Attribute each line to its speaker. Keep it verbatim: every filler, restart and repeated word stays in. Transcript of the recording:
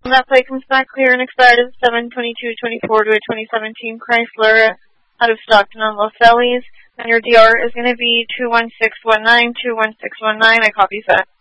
Speaker 1: That plate comes back clear and expired as seven twenty-two twenty-four to a twenty seventeen Chrysler out of Stockton on Los Ellis. And your D R is going to be two one six one nine, two one six one nine. I copy that.